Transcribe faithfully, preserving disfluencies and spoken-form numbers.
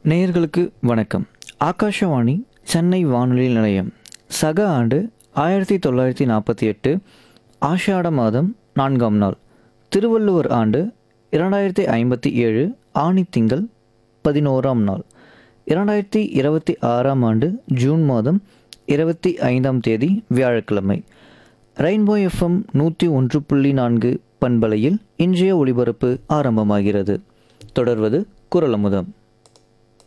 நேயர்களுக்கு வணக்கம். ஆகாஷவாணி சென்னை வானொலி நிலையம். சக ஆண்டு ஆயிரத்தி தொள்ளாயிரத்தி நாற்பத்தி எட்டு ஆஷாட மாதம் நான்காம் நாள். திருவள்ளுவர் ஆண்டு இரண்டாயிரத்தி ஐம்பத்தி ஏழு ஆணி திங்கள் பதினோராம் நாள். இரண்டாயிரத்தி இருபத்தி ஆறாம் ஆண்டு ஜூன் மாதம் இருபத்தி ஐந்தாம் தேதி வியாழக்கிழமை. ரெயின்போ எஃப்எம் நூற்றி ஒன்று புள்ளி நான்கு பண்பலையில் இன்றைய ஒளிபரப்பு ஆரம்பமாகிறது. தொடர்வது குரலமுதம்.